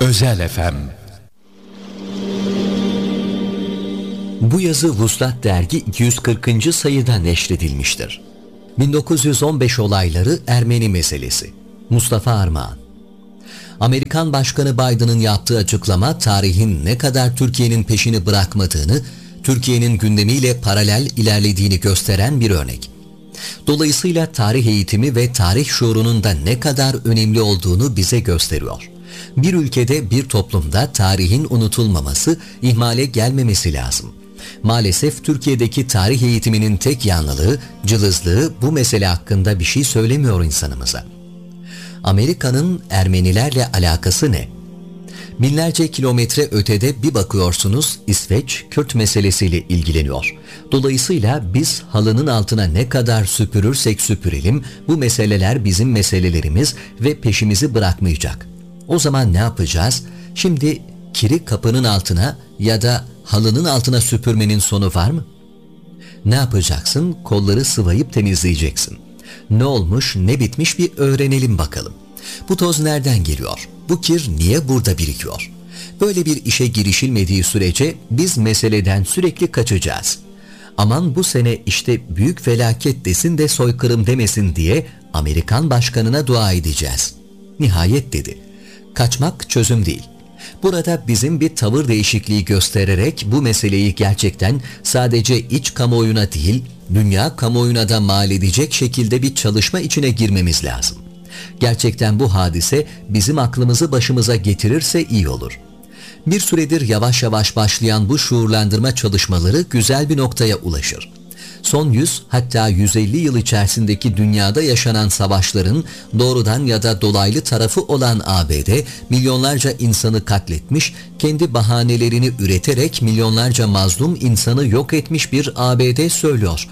Özel FM. Bu yazı Vuslat Dergi 240. sayıda neşredilmiştir. 1915 olayları Ermeni meselesi. Mustafa Armağan. Amerikan Başkanı Biden'ın yaptığı açıklama tarihin ne kadar Türkiye'nin peşini bırakmadığını, Türkiye'nin gündemiyle paralel ilerlediğini gösteren bir örnek. Dolayısıyla tarih eğitimi ve tarih şuurunun da ne kadar önemli olduğunu bize gösteriyor. Bir ülkede, bir toplumda tarihin unutulmaması, ihmale gelmemesi lazım. Maalesef Türkiye'deki tarih eğitiminin tek yanlılığı, cılızlığı bu mesele hakkında bir şey söylemiyor insanımıza. Amerika'nın Ermenilerle alakası ne? Binlerce kilometre ötede bir bakıyorsunuz İsveç Kürt meselesiyle ilgileniyor. Dolayısıyla biz halının altına ne kadar süpürürsek süpürelim bu meseleler bizim meselelerimiz ve peşimizi bırakmayacak. O zaman ne yapacağız? Şimdi kiri kapının altına ya da halının altına süpürmenin sonu var mı? Ne yapacaksın? Kolları sıvayıp temizleyeceksin. Ne olmuş, ne bitmiş bir öğrenelim bakalım. Bu toz nereden geliyor? Bu kir niye burada birikiyor? Böyle bir işe girişilmediği sürece biz meseleden sürekli kaçacağız. Aman bu sene işte büyük felaket desin de soykırım demesin diye Amerikan başkanına dua edeceğiz. Nihayet dedi. Kaçmak çözüm değil. Burada bizim bir tavır değişikliği göstererek bu meseleyi gerçekten sadece iç kamuoyuna değil, dünya kamuoyuna da mal edecek şekilde bir çalışma içine girmemiz lazım. Gerçekten bu hadise bizim aklımızı başımıza getirirse iyi olur. Bir süredir yavaş yavaş başlayan bu şuurlandırma çalışmaları güzel bir noktaya ulaşır. Son 100 hatta 150 yıl içerisindeki dünyada yaşanan savaşların doğrudan ya da dolaylı tarafı olan ABD milyonlarca insanı katletmiş, kendi bahanelerini üreterek milyonlarca mazlum insanı yok etmiş bir ABD söylüyor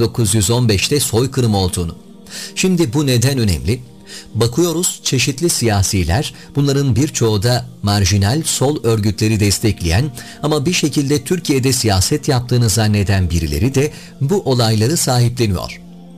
1915'te soykırım olduğunu. Şimdi bu neden önemli? Bakıyoruz çeşitli siyasiler, bunların birçoğu da marjinal sol örgütleri destekleyen ama bir şekilde Türkiye'de siyaset yaptığını zanneden birileri de bu olayları sahipleniyor.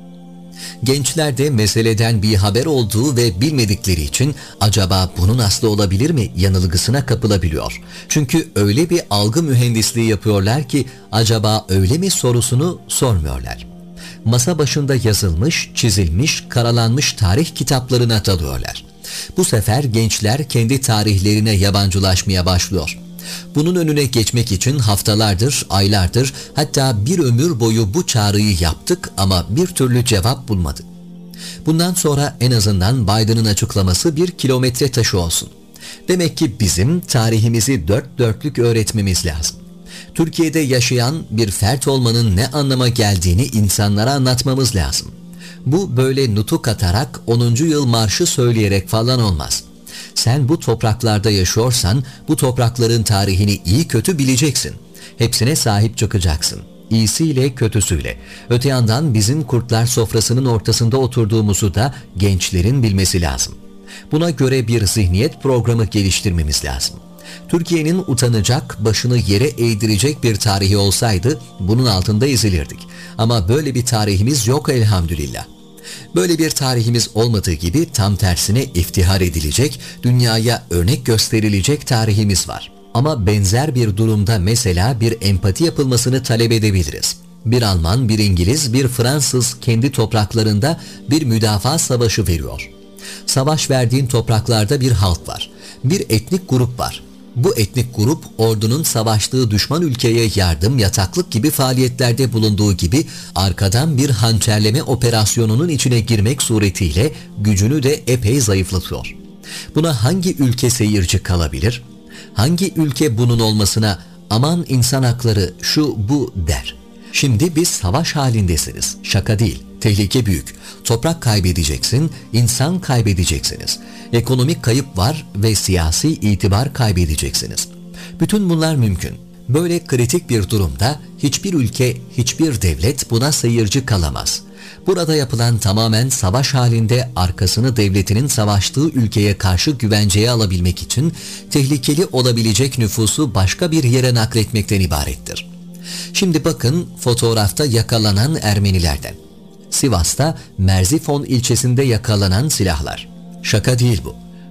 Gençler de meseleden bir haber olduğu ve bilmedikleri için acaba bunun aslı olabilir mi yanılgısına kapılabiliyor. Çünkü öyle bir algı mühendisliği yapıyorlar ki acaba öyle mi sorusunu sormuyorlar. Masa başında yazılmış, çizilmiş, karalanmış tarih kitaplarına dalıyorlar. Bu sefer gençler kendi tarihlerine yabancılaşmaya başlıyor. Bunun önüne geçmek için haftalardır, aylardır, hatta bir ömür boyu bu çağrıyı yaptık ama bir türlü cevap bulmadık. Bundan sonra en azından Biden'ın açıklaması bir kilometre taşı olsun. Demek ki bizim tarihimizi dört dörtlük öğretmemiz lazım. Türkiye'de yaşayan bir fert olmanın ne anlama geldiğini insanlara anlatmamız lazım. Bu böyle nutuk atarak 10. yıl marşı söyleyerek falan olmaz. Sen bu topraklarda yaşıyorsan bu toprakların tarihini iyi kötü bileceksin. Hepsine sahip çıkacaksın. İyisiyle kötüsüyle. Öte yandan bizim kurtlar sofrasının ortasında oturduğumuzu da gençlerin bilmesi lazım. Buna göre bir zihniyet programı geliştirmemiz lazım. Türkiye'nin utanacak, başını yere eğdirecek bir tarihi olsaydı bunun altında ezilirdik. Ama böyle bir tarihimiz yok elhamdülillah. Böyle bir tarihimiz olmadığı gibi tam tersine iftihar edilecek, dünyaya örnek gösterilecek tarihimiz var. Ama benzer bir durumda mesela bir empati yapılmasını talep edebiliriz. Bir Alman, bir İngiliz, bir Fransız kendi topraklarında bir müdafaa savaşı veriyor. Savaş verdiğin topraklarda bir halk var. Bir etnik grup var. Bu etnik grup ordunun savaştığı düşman ülkeye yardım, yataklık gibi faaliyetlerde bulunduğu gibi arkadan bir hançerleme operasyonunun içine girmek suretiyle gücünü de epey zayıflatıyor. Buna hangi ülke seyirci kalabilir? Hangi ülke bunun olmasına aman insan hakları şu bu der? Şimdi biz savaş halindesiniz. Şaka değil. Tehlike büyük. Toprak kaybedeceksin, insan kaybedeceksiniz. Ekonomik kayıp var ve siyasi itibar kaybedeceksiniz. Bütün bunlar mümkün. Böyle kritik bir durumda hiçbir ülke, hiçbir devlet buna seyirci kalamaz. Burada yapılan tamamen savaş halinde arkasını devletinin savaştığı ülkeye karşı güvenceye alabilmek için tehlikeli olabilecek nüfusu başka bir yere nakletmekten ibarettir. Şimdi bakın fotoğrafta yakalanan Ermenilerden. Sivas'ta Merzifon ilçesinde yakalanan silahlar. Şaka değil bu.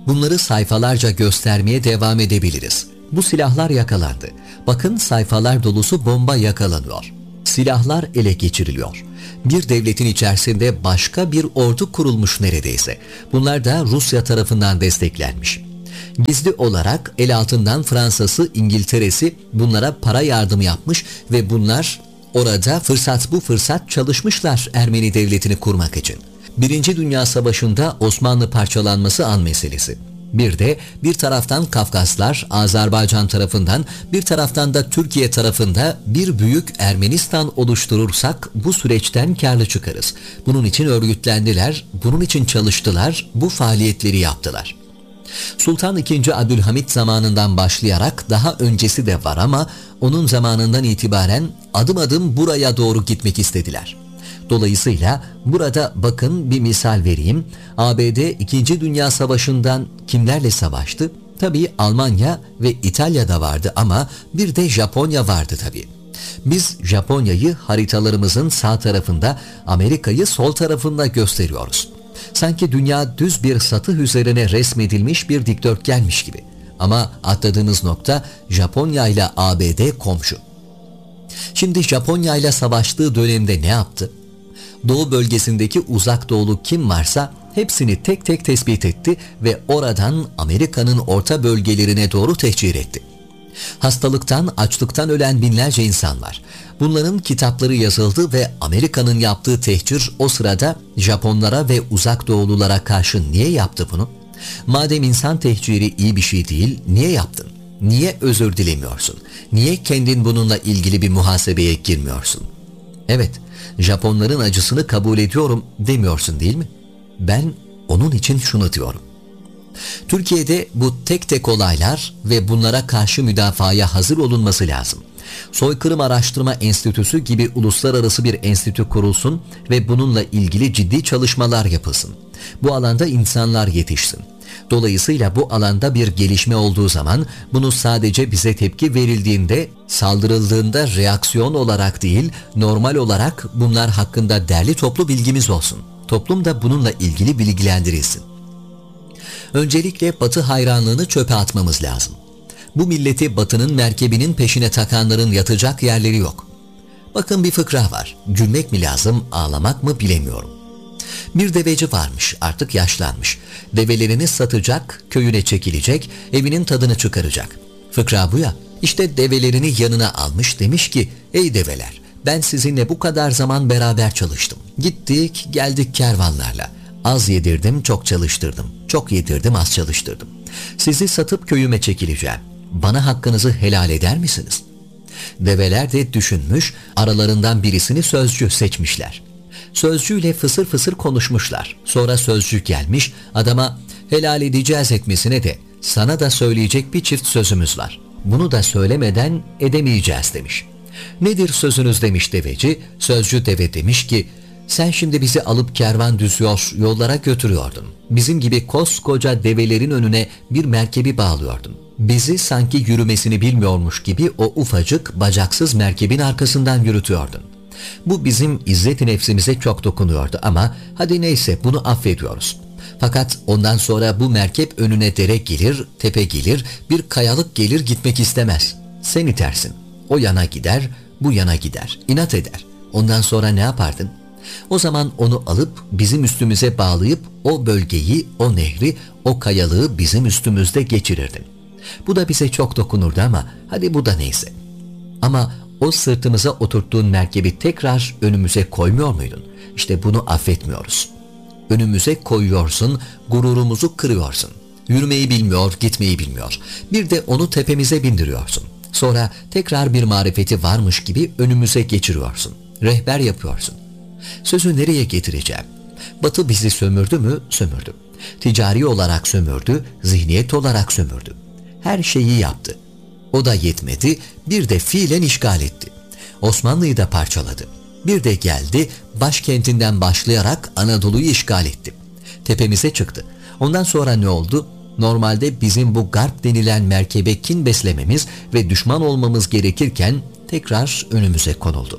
Bunları sayfalarca göstermeye devam edebiliriz. Bu silahlar yakalandı. Bakın sayfalar dolusu bomba yakalanıyor. Silahlar ele geçiriliyor. Bir devletin içerisinde başka bir ordu kurulmuş neredeyse. Bunlar da Rusya tarafından desteklenmiş. Gizli olarak el altından Fransa'sı, İngiltere'si bunlara para yardımı yapmış ve bunlar orada bu fırsat çalışmışlar Ermeni devletini kurmak için. Birinci Dünya Savaşı'nda Osmanlı parçalanması an meselesi. Bir taraftan Kafkaslar Azerbaycan tarafından, bir taraftan da Türkiye tarafında bir büyük Ermenistan oluşturursak bu süreçten kârlı çıkarız. Bunun için örgütlendiler, bunun için çalıştılar, bu faaliyetleri yaptılar. Sultan II. Abdülhamit zamanından başlayarak daha öncesi de var ama onun zamanından itibaren adım adım buraya doğru gitmek istediler. Dolayısıyla burada bakın bir misal vereyim. ABD 2. Dünya Savaşı'ndan kimlerle savaştı? Tabii Almanya ve İtalya'da vardı ama bir de Japonya vardı tabii. Biz Japonya'yı haritalarımızın sağ tarafında, Amerika'yı sol tarafında gösteriyoruz. Sanki dünya düz bir satıh üzerine resmedilmiş bir dikdörtgenmiş gibi. Ama atladığınız nokta Japonya ile ABD komşu. Şimdi Japonya ile savaştığı dönemde ne yaptı? Doğu bölgesindeki uzak doğulu kim varsa hepsini tek tek tespit etti ve oradan Amerika'nın orta bölgelerine doğru tehcir etti. Hastalıktan, açlıktan ölen binlerce insan var. Bunların kitapları yazıldı ve Amerika'nın yaptığı tehcir o sırada Japonlara ve uzak doğululara karşı niye yaptı bunu? Madem insan tehciri iyi bir şey değil, niye yaptın? Niye özür dilemiyorsun? Niye kendin bununla ilgili bir muhasebeye girmiyorsun? Evet, Japonların acısını kabul ediyorum demiyorsun değil mi? Ben onun için şunu diyorum. Türkiye'de bu tek tek olaylar ve bunlara karşı müdafaya hazır olunması lazım. Soykırım Araştırma Enstitüsü gibi uluslararası bir enstitü kurulsun ve bununla ilgili ciddi çalışmalar yapılsın. Bu alanda insanlar yetişsin. Dolayısıyla bu alanda bir gelişme olduğu zaman bunu sadece bize tepki verildiğinde, saldırıldığında reaksiyon olarak değil, normal olarak bunlar hakkında derli toplu bilgimiz olsun. Toplum da bununla ilgili bilgilendirilsin. Öncelikle Batı hayranlığını çöpe atmamız lazım. Bu milleti Batı'nın merkebinin peşine takanların yatacak yerleri yok. Bakın bir fıkra var. Gülmek mi lazım, ağlamak mı bilemiyorum. Bir deveci varmış, artık yaşlanmış. Develerini satacak, köyüne çekilecek, evinin tadını çıkaracak. Fıkra bu ya. İşte develerini yanına almış, demiş ki, ey develer, ben sizinle bu kadar zaman beraber çalıştım. Gittik, geldik kervanlarla. Az yedirdim, çok çalıştırdım. Çok yedirdim, az çalıştırdım. Sizi satıp köyüme çekileceğim. Bana hakkınızı helal eder misiniz? Develer de düşünmüş, aralarından birisini sözcü seçmişler. Sözcüyle fısır fısır konuşmuşlar. Sonra sözcü gelmiş, adama helal edeceğiz etmesine de sana da söyleyecek bir çift sözümüz var. Bunu da söylemeden edemeyeceğiz demiş. Nedir sözünüz demiş deveci. Sözcü deve demiş ki, sen şimdi bizi alıp kervan düzüyor, yollara götürüyordun. Bizim gibi koskoca develerin önüne bir merkebi bağlıyordun. Bizi sanki yürümesini bilmiyormuş gibi o ufacık, bacaksız merkebin arkasından yürütüyordun. Bu bizim izzet-i nefsimize çok dokunuyordu ama hadi neyse bunu affediyoruz. Fakat ondan sonra bu merkep önüne dere gelir, tepe gelir, bir kayalık gelir gitmek istemez. Sen itersin. O yana gider, bu yana gider. İnat eder. Ondan sonra ne yapardın? O zaman onu alıp bizim üstümüze bağlayıp o bölgeyi, o nehri, o kayalığı bizim üstümüzde geçirirdin. Bu da bize çok dokunurdu ama hadi bu da neyse. Ama o sırtımıza oturttuğun merkebi tekrar önümüze koymuyor muydun? İşte bunu affetmiyoruz. Önümüze koyuyorsun, gururumuzu kırıyorsun. Yürümeyi bilmiyor, gitmeyi bilmiyor. Bir de onu tepemize bindiriyorsun. Sonra tekrar bir marifeti varmış gibi önümüze geçiriyorsun. Rehber yapıyorsun. Sözü nereye getireceğim? Batı bizi sömürdü mü? Sömürdü. Ticari olarak sömürdü, zihniyet olarak sömürdü. Her şeyi yaptı. O da yetmedi, bir de fiilen işgal etti. Osmanlı'yı da parçaladı. Bir de geldi, başkentinden başlayarak Anadolu'yu işgal etti. Tepemize çıktı. Ondan sonra ne oldu? Normalde bizim bu garp denilen merkebe kin beslememiz ve düşman olmamız gerekirken tekrar önümüze konuldu.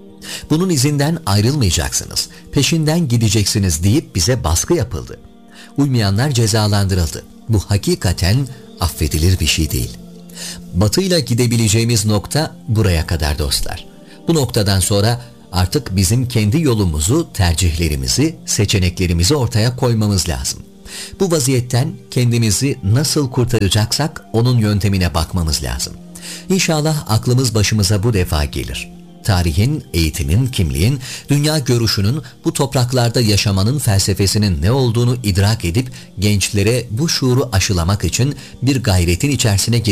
Bunun izinden ayrılmayacaksınız, peşinden gideceksiniz deyip bize baskı yapıldı. Uymayanlar cezalandırıldı. Bu hakikaten affedilir bir şey değil. Batı'yla gidebileceğimiz nokta buraya kadar dostlar. Bu noktadan sonra artık bizim kendi yolumuzu, tercihlerimizi, seçeneklerimizi ortaya koymamız lazım. Bu vaziyetten kendimizi nasıl kurtaracaksak onun yöntemine bakmamız lazım. İnşallah aklımız başımıza bu defa gelir. Tarihin, eğitimin, kimliğin, dünya görüşünün, bu topraklarda yaşamanın felsefesinin ne olduğunu idrak edip gençlere bu şuuru aşılamak için bir gayretin içerisine